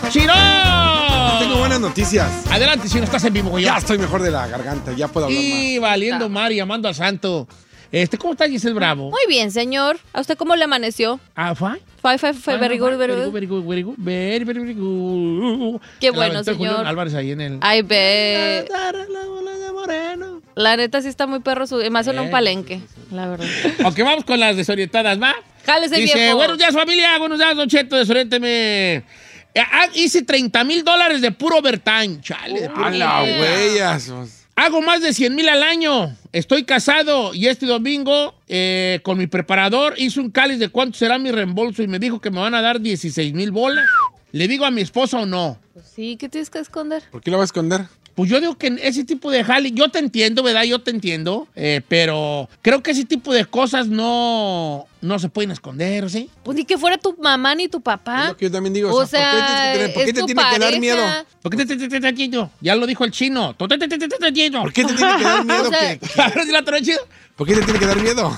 ¡Chino! Tengo buenas noticias. Adelante, Chino, estás en vivo, güey. Ya estoy mejor de la garganta, ya puedo hablar Y valiendo mar y llamando al santo. ¿Cómo está Giselle Bravo? Muy bien, señor. ¿A usted cómo le amaneció? Fine. Fue very good, very good. Very good. Very good. Qué bueno, señor. Julián Álvarez ahí en el... Ay, ve. La neta sí está muy perro, más en un palenque, la verdad. Ok, vamos con las desorientadas, ¿va? Jálese, Dice, viejo. buenos días, familia. Buenos días, Don Cheto, desoriénteme. Hice $30,000 de puro overtime. Chale, de puro A la huellas. Hago más de 100,000 al año. Estoy casado y este domingo con mi preparador hice un cáliz de cuánto será mi reembolso y me dijo que me van a dar 16,000 bolas. ¿Le digo a mi esposa o no? Pues sí, ¿qué tienes que esconder? ¿Por qué lo va a esconder? Pues yo digo que ese tipo de jale, yo te entiendo, ¿verdad? Yo te entiendo, pero creo que ese tipo de cosas no se pueden esconder, ¿sí? Pues ni que fuera tu mamá ni tu papá. Es lo que yo también digo. O sea, ¿por qué te es tu tiene que dar miedo? ¿Por qué te chido? Ya lo dijo el chino. ¿Por qué te tiene que dar miedo? O sea, Ahora sí la trae chido. ¿Por qué te tiene que dar miedo?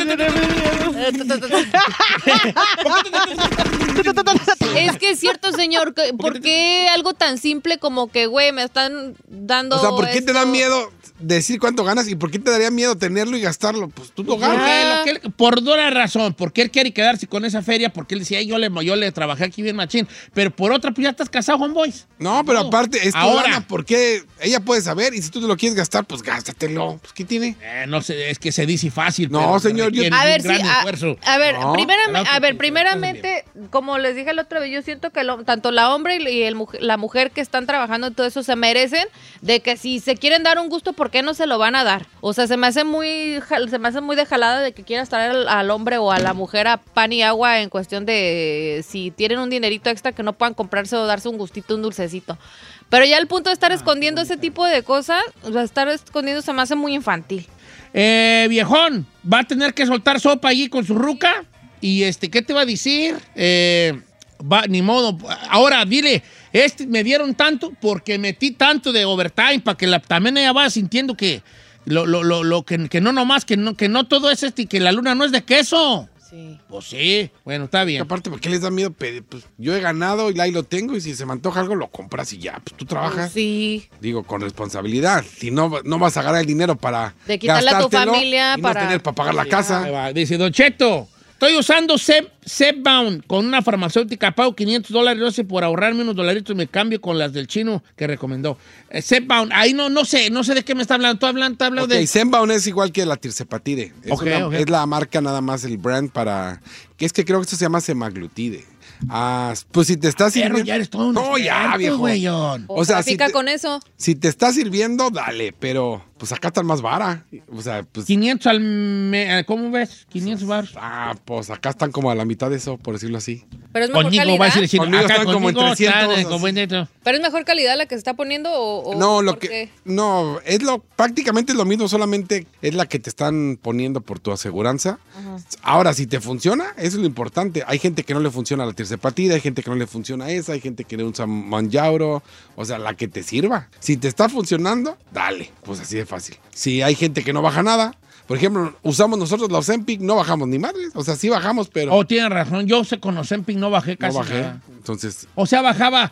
Es que es cierto, señor. ¿Por qué algo tan simple como que, güey, me están dando. O sea, ¿por qué te da esto? miedo decir cuánto ganas y por qué te daría miedo tenerlo y gastarlo? Pues tú lo ganas. Por una razón, porque él quiere quedarse con esa feria, porque él decía, yo le trabajé aquí bien machín, pero por otra, pues ya estás casado, homeboys. No, pero aparte, es tu Ahora. lana, porque ella puede saber y si tú te lo quieres gastar, pues gástatelo. Pues, ¿qué tiene? No sé, es que se dice fácil. No, pero señor, yo- requiere A ver, un gran sí, esfuerzo. a ver, No. primeramente, como les dije la otra vez, yo siento que tanto la hombre y la mujer que están trabajando en todo eso se merecen de que si se quieren dar un gusto, ¿por qué no se lo van a dar? O sea, se me hace muy de jalada de que quieras traer al hombre o a la mujer a pan y agua en cuestión de si tienen un dinerito extra que no puedan comprarse o darse un gustito, un dulcecito. Pero ya el punto de estar escondiendo ese tipo de cosas, o sea, estar escondiendo se me hace muy infantil. Viejón, va a tener que soltar sopa allí con su ruca. Y ¿qué te va a decir? Ni modo. Ahora, dile, me dieron tanto porque metí tanto de overtime para que también ella vaya sintiendo que que no nomás, que no todo es y que la luna no es de queso. Sí. Pues sí, bueno, está Y bien. aparte, ¿por qué les da miedo pedir? Pues yo he ganado y ahí lo tengo y si se me antoja algo, lo compras y ya. Pues tú trabajas. Sí. Digo, con responsabilidad. Si no vas a agarrar el dinero para De quitarle a tu gastártelo familia y para- no tener para pagar la Ahí casa. va. Dice, Don Cheto, estoy usando Zepbound con una farmacéutica, pago $500, no sé, por ahorrarme unos dolaritos me cambio con las del chino que recomendó. Zepbound, ahí no sé de qué me está hablando. ¿Tú hablando Ok, de...? Zenbaum es igual que la tirzepatide. Ok. Es la marca nada más, el brand para... Que es que creo que esto se llama semaglutide. Pues si te estás Perro, sirviendo... ya eres todo un No, ya, experto, viejo. güeyón. O sea, trafica si te, con eso. si te está sirviendo, dale, pero pues acá están más vara. O sea, pues... 500 al mes, ¿cómo ves? 500 baros. pues acá están como a la mitad de eso, por decirlo así. Pero es mejor Conmigo calidad. va a decir, Conmigo acá están como en conmigo 300, están, así. como en dentro. Pero es mejor calidad la que se está poniendo o No, ¿por qué? No, prácticamente es lo mismo, solamente es la que te están poniendo por tu aseguranza. Ahora, si te funciona, eso es lo importante. Hay gente que no le funciona la tirzepatida, hay gente que no le funciona esa, hay gente que le usa manjauro, o sea, la que te sirva. Si te está funcionando, dale, pues así de fácil. Si hay gente que no baja nada, por ejemplo, usamos nosotros los Ozempic, no bajamos ni madres, o sea, sí bajamos, pero Oh, tienes razón, yo sé con Ozempic no bajé no casi bajé. nada. Entonces, O sea, bajaba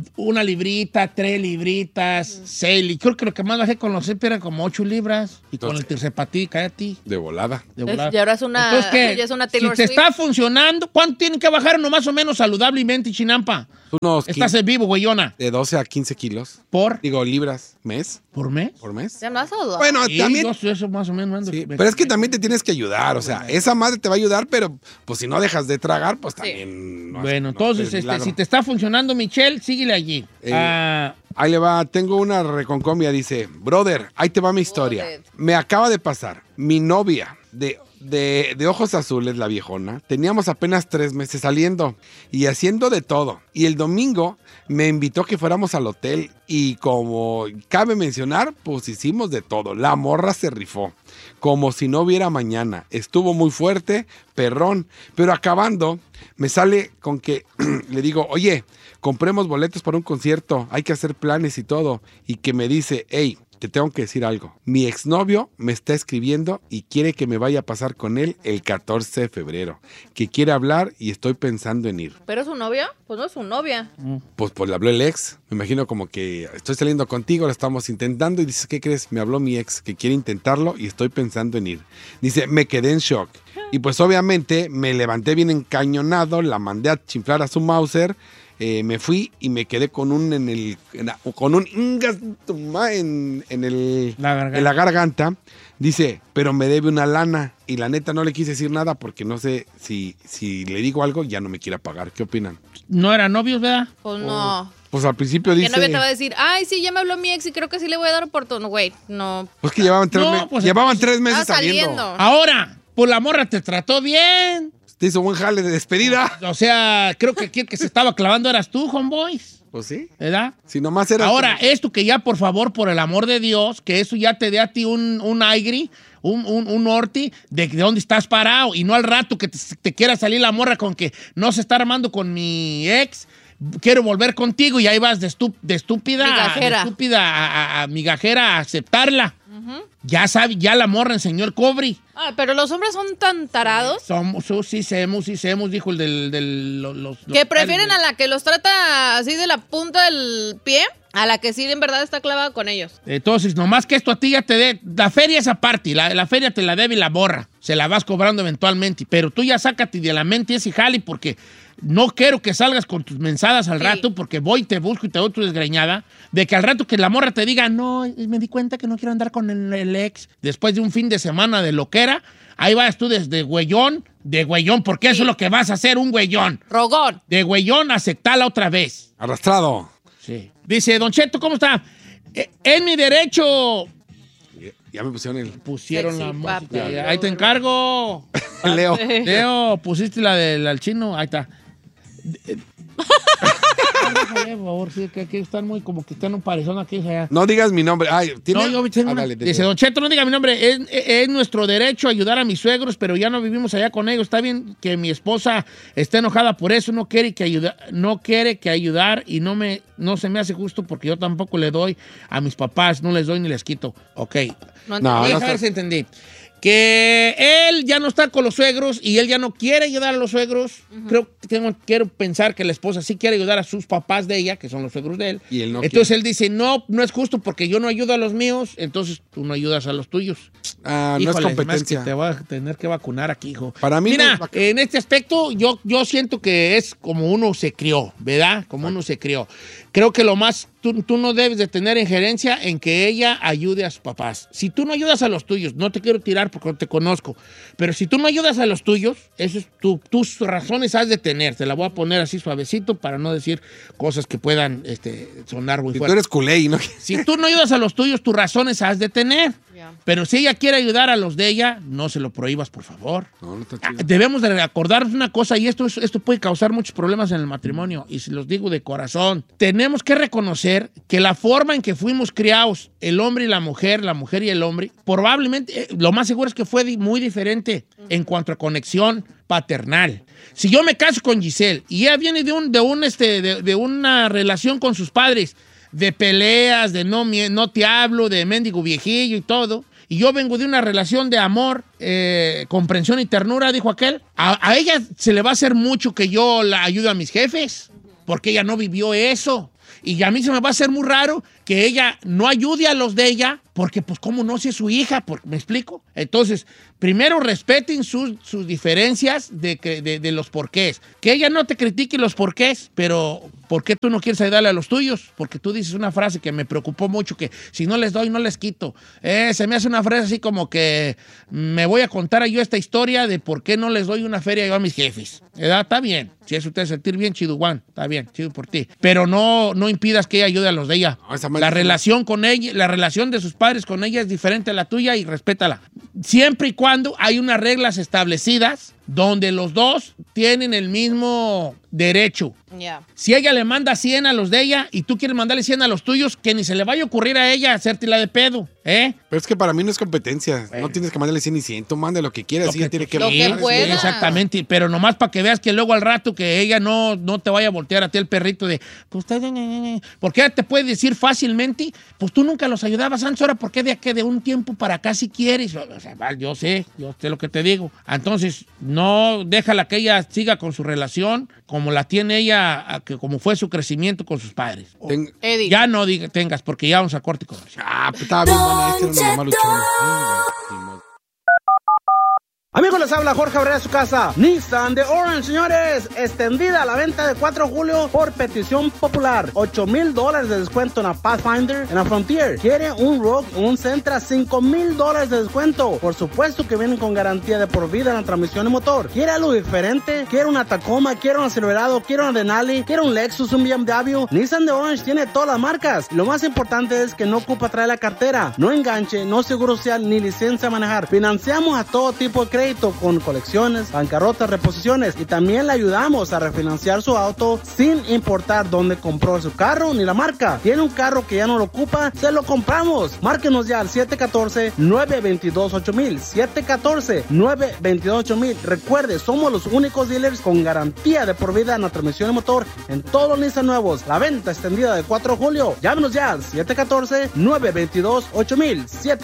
1 librita, 3 libritas, 6. Creo que lo que más bajé con los Ozempic eran como 8 libras. Y con el tirzepatí, cállate. de volada. De volada. Y ahora es una, Entonces, ¿qué? ya es una Si Taylor te Swift. está funcionando, ¿cuánto tienen que bajar no más o menos saludablemente, Chinampa? Unos Estás en vivo, güeyona. de 12 a 15 kilos. ¿Por Libras, mes, mes? por mes. ¿Ya no has saludado? Bueno, Sí, también... yo eso más o menos ando. Sí, pero es que también te tienes que ayudar, o sea, esa madre te va a ayudar, pero pues si no dejas de tragar, pues también... no- Bueno, no entonces, es milagro. si te está funcionando, Michelle, síguele allí. Ahí le va, tengo una reconcomia, dice, brother, ahí te va mi historia. Brother. Me acaba de pasar, mi novia de ojos azules, la viejona, teníamos apenas 3 meses saliendo y haciendo de todo. Y el domingo me invitó que fuéramos al hotel y como cabe mencionar, pues hicimos de todo. La morra se rifó, como si no hubiera mañana. Estuvo muy fuerte, perrón, pero acabando me sale con que le digo, oye, compremos boletos para un concierto, hay que hacer planes y todo. Y que me dice, hey, te tengo que decir algo. Mi exnovio me está escribiendo y quiere que me vaya a pasar con él el 14 de febrero. Que quiere hablar y estoy pensando en ir. ¿Pero es su novia? Pues no es su novia. Pues le habló el ex. Me imagino como que estoy saliendo contigo, lo estamos intentando y dice, ¿qué crees? Me habló mi ex que quiere intentarlo y estoy pensando en ir. Dice, me quedé en shock. Y pues obviamente me levanté bien encañonado, la mandé a chiflar a su Mauser, me fui y me quedé con un en la garganta. Dice, pero me debe una lana. Y la neta no le quise decir nada porque no sé si le digo algo ya no me quiera pagar. ¿Qué opinan? ¿No eran novios, verdad? Pues no. Pues al principio ¿Qué dice... novia te va a decir? Ay, sí, ya me habló mi ex y creo que sí le voy a dar oportunidad. Güey, no. Pues que llevaban tres meses Está saliendo. saliendo. Ahora, pues la morra te trató bien. Te hizo buen jale de despedida. O sea, creo que aquí el que se estaba clavando eras tú, homeboys. Pues sí. ¿Verdad? Si nomás era... Ahora, esto que ya, por favor, por el amor de Dios, que eso ya te dé a ti un aire, un norte de dónde estás parado y no al rato que te quiera salir la morra con que no se está armando con mi ex, quiero volver contigo y ahí vas de estúpida, migajera. A migajera a aceptarla. Ya sabe, ya la morra enseñó el cobre. Ah, pero los hombres son tan tarados Sí semos, dijo el los que prefieren a la que los trata así de la punta del pie a la que sí en verdad está clavada con ellos. Entonces, nomás que esto a ti ya te dé... La feria es aparte, la feria te la debe y la borra. Se la vas cobrando eventualmente. Pero tú ya sácate de la mente ese jali porque no quiero que salgas con tus mensadas al rato porque voy, te busco y te doy tu desgreñada. De que al rato que la morra te diga, no, me di cuenta que no quiero andar con el ex. Después de un fin de semana de loquera, ahí vas tú desde güeyón, porque eso es lo que vas a hacer, un güeyón. Rogón. De güeyón, aceptala otra vez. Arrastrado. Sí. Dice, Don Cheto, ¿cómo está? En mi derecho... Ya me Pusieron Sexy, la música. papi. Ahí te encargo. Leo. Leo, pusiste la del chino. Ahí está. Por favor, sí, que aquí están muy como que están un parezón aquí. Allá. No digas mi nombre. Ay, ¿tiene? No, yo tengo dale, dice, Don Cheto, no diga mi nombre. Es nuestro derecho ayudar a mis suegros, pero ya no vivimos allá con ellos. Está bien que mi esposa esté enojada por eso. No quiere que ayudar y no se me hace justo porque yo tampoco le doy a mis papás. No les doy ni les quito. Ok. No, Deja ver si entendí. Que él ya no está con los suegros y él ya no quiere ayudar a los suegros. Quiero pensar que la esposa sí quiere ayudar a sus papás de ella, que son los suegros de él. Y él no entonces quiere. él dice, no es justo porque yo no ayudo a los míos, entonces tú no ayudas a los tuyos. No es Híjole, competencia. más que te voy a tener que vacunar aquí, hijo. Para mí Mira, no es en este aspecto yo siento que es como uno se crió, ¿verdad? Como uno se crió. Creo que lo más, tú no debes de tener injerencia en que ella ayude a sus papás. Si tú no ayudas a los tuyos, no te quiero tirar porque no te conozco, pero si tú no ayudas a los tuyos, eso es tus razones has de tener. Te la voy a poner así suavecito para no decir cosas que puedan sonar muy Si tú fuerte. eres culé y no... Si tú no ayudas a los tuyos, tus razones has de tener. Ya. Pero si ella quiere ayudar a los de ella, no se lo prohíbas, por favor. No está chido. Debemos de acordarnos una cosa, y esto puede causar muchos problemas en el matrimonio, y se los digo de corazón. Tenemos que reconocer que la forma en que fuimos criados, el hombre y la mujer y el hombre, probablemente, lo más seguro es que fue muy diferente en cuanto a conexión paternal. Si yo me caso con Giselle y ella viene de una relación con sus padres, de peleas, de no te hablo, de mendigo viejillo y todo, y yo vengo de una relación de amor, comprensión y ternura, dijo aquel, a ella se le va a hacer mucho que yo la ayude a mis jefes, porque ella no vivió eso. Y a mí se me va a hacer muy raro que ella no ayude a los de ella, porque pues cómo no, si es su hija, ¿me explico? Entonces, primero respeten sus diferencias de los porqués. Que ella no te critique los porqués, pero ¿por qué tú no quieres ayudarle a los tuyos? Porque tú dices una frase que me preocupó mucho, que si no les doy, no les quito. Se me hace una frase así como que me voy a contar yo esta historia de por qué no les doy una feria yo a mis jefes. ¿Verdad? Está bien. Si eso te hace sentir bien, chido, Juan. Está bien, chido por ti. Pero no impidas que ella ayude a los de ella. No, la relación con ella, la relación de sus padres con ella es diferente a la tuya y respétala. Siempre y cuando hay unas reglas establecidas donde los dos tienen el mismo derecho. Ya. Si ella le manda 100 a los de ella y tú quieres mandarle 100 a los tuyos, que ni se le vaya a ocurrir a ella hacértela de pedo, ¿eh? Pero es que para mí no es competencia. No tienes que mandarle 100 y 100. Tú manda lo que quieras. Lo Ella que tiene tú que Lo que mandar. pueda. Exactamente, pero nomás para que veas que luego al rato que ella no te vaya a voltear a ti el perrito de, pues, porque ella te puede decir fácilmente, pues tú nunca los ayudabas antes, ahora ¿por qué de un tiempo para acá si quieres? O sea, yo sé lo que te digo. Entonces, no déjala que ella siga con su relación como la tiene ella, como fue su crecimiento con sus padres. Eddie. Ya no tengas, porque ya vamos a corte comercial. Pues estaba bien buena. Era una mamá luchona. Amigos, les habla Jorge Abrera de su casa. Nissan de Orange, señores. Extendida a la venta de 4 de julio por petición popular. $8,000 de descuento en la Pathfinder, en la Frontier. ¿Quiere un Rogue o un Sentra? $5,000 de descuento. Por supuesto que vienen con garantía de por vida en la transmisión y motor. ¿Quiere algo diferente? ¿Quiere una Tacoma? ¿Quiere una Silverado? ¿Quiere una Denali? ¿Quiere un Lexus? ¿Un BMW? Nissan de Orange tiene todas las marcas. Lo más importante es que no ocupa traer la cartera, no enganche, no seguro social ni licencia a manejar. Financiamos a todo tipo de crédito con colecciones, bancarrotas, reposiciones y también le ayudamos a refinanciar su auto sin importar dónde compró su carro ni la marca. ¿Tiene un carro que ya no lo ocupa? Se lo compramos. Márquenos ya al 714-922-8000. 714-922-8000. Recuerde, somos los únicos dealers con garantía de por vida en la transmisión y motor en todos los Nissan nuevos. La venta extendida de 4 de julio. Llámenos ya al 714-922-8000.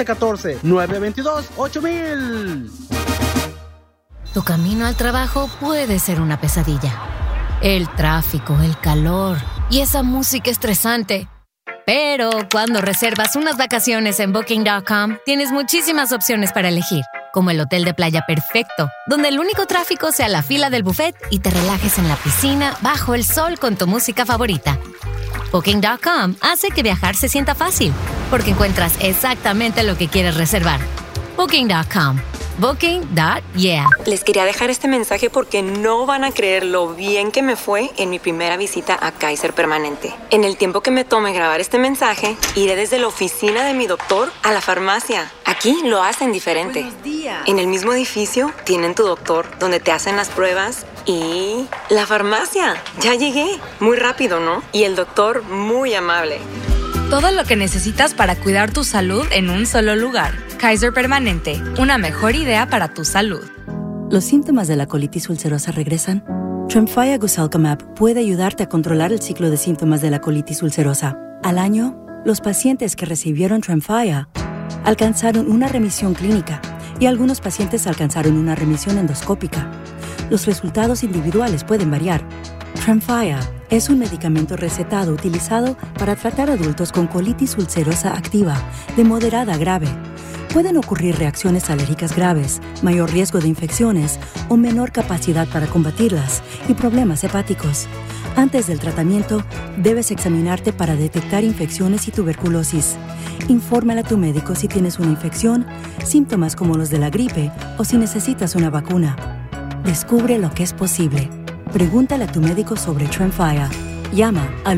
714-922-8000. Tu camino al trabajo puede ser una pesadilla. El tráfico, el calor y esa música estresante. Pero cuando reservas unas vacaciones en Booking.com, tienes muchísimas opciones para elegir, como el hotel de playa perfecto, donde el único tráfico sea la fila del buffet y te relajes en la piscina bajo el sol con tu música favorita. Booking.com hace que viajar se sienta fácil, porque encuentras exactamente lo que quieres reservar. Booking.com. Booking.yeah. Les quería dejar este mensaje porque no van a creer lo bien que me fue en mi primera visita a Kaiser Permanente. En el tiempo que me tome grabar este mensaje, iré desde la oficina de mi doctor a la farmacia. Aquí lo hacen diferente. Buenos días. En el mismo edificio tienen tu doctor donde te hacen las pruebas y la farmacia. Ya llegué. Muy rápido, ¿no? Y el doctor muy amable. Todo lo que necesitas para cuidar tu salud en un solo lugar. Kaiser Permanente, una mejor idea para tu salud. ¿Los síntomas de la colitis ulcerosa regresan? Tremfya Guselkumab puede ayudarte a controlar el ciclo de síntomas de la colitis ulcerosa. Al año, los pacientes que recibieron Tremfya alcanzaron una remisión clínica y algunos pacientes alcanzaron una remisión endoscópica. Los resultados individuales pueden variar. Tremfya es un medicamento recetado utilizado para tratar adultos con colitis ulcerosa activa de moderada a grave. Pueden ocurrir reacciones alérgicas graves, mayor riesgo de infecciones o menor capacidad para combatirlas y problemas hepáticos. Antes del tratamiento, debes examinarte para detectar infecciones y tuberculosis. Infórmale a tu médico si tienes una infección, síntomas como los de la gripe o si necesitas una vacuna. Descubre lo que es posible. Pregúntale a tu médico sobre Tremfya. Llama al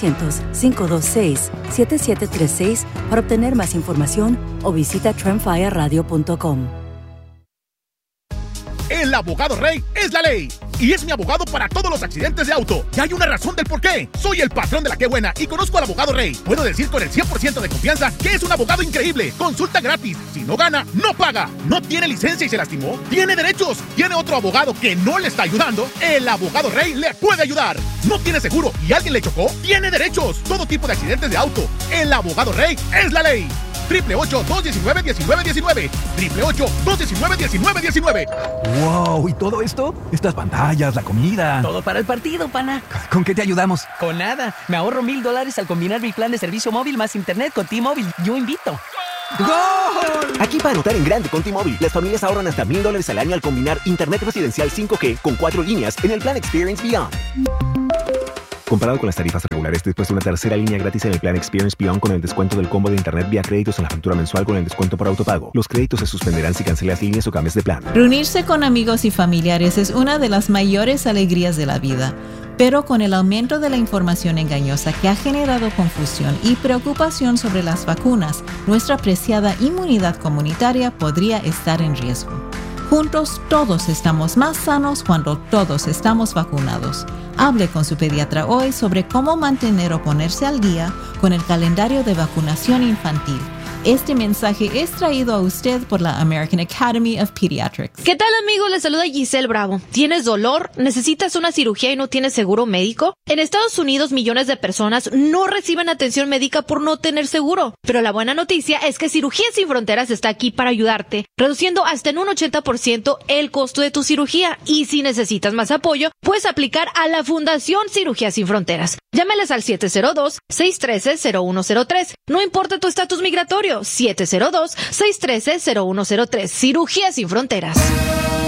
1-800-526-7736 para obtener más información o visita tremfyaradio.com. El abogado Rey es la ley y es mi abogado para todos los accidentes de auto. Y hay una razón del por qué. Soy el patrón de la Qué Buena y conozco al abogado Rey. Puedo decir con el 100% de confianza que es un abogado increíble. Consulta gratis. Si no gana, no paga. No tiene licencia y se lastimó. Tiene derechos. Tiene otro abogado que no le está ayudando. El abogado Rey le puede ayudar. No tiene seguro y alguien le chocó. Tiene derechos. Todo tipo de accidentes de auto. El abogado Rey es la ley. 888-219-1919. 888-219-1919. ¡Wow! ¿Y todo esto? Estas pantallas, la comida. Todo para el partido, pana. ¿Con qué te ayudamos? Con nada. Me ahorro $1,000 al combinar mi plan de servicio móvil más internet con T-Mobile. Yo invito. ¡Gol! Aquí para anotar en grande con T-Mobile. Las familias ahorran hasta $1,000 al año al combinar internet residencial 5G con 4 líneas en el plan Experience Beyond. Comparado con las tarifas regulares, después de una tercera línea gratis en el plan Experience Beyond con el descuento del combo de internet vía créditos en la factura mensual con el descuento por autopago. Los créditos se suspenderán si cancelas líneas o cambies de plan. Reunirse con amigos y familiares es una de las mayores alegrías de la vida. Pero con el aumento de la información engañosa que ha generado confusión y preocupación sobre las vacunas, nuestra preciada inmunidad comunitaria podría estar en riesgo. Juntos todos estamos más sanos cuando todos estamos vacunados. Hable con su pediatra hoy sobre cómo mantener o ponerse al día con el calendario de vacunación infantil. Este mensaje es traído a usted por la American Academy of Pediatrics. ¿Qué tal, amigos? Les saluda Giselle Bravo. ¿Tienes dolor? ¿Necesitas una cirugía y no tienes seguro médico? En Estados Unidos, millones de personas no reciben atención médica por no tener seguro. Pero la buena noticia es que Cirugías Sin Fronteras está aquí para ayudarte, reduciendo hasta en un 80% el costo de tu cirugía. Y si necesitas más apoyo, puedes aplicar a la Fundación Cirugías Sin Fronteras. Llámeles al 702-613-0103. No importa tu estatus migratorio. 702-613-0103. Cirugías Sin Fronteras.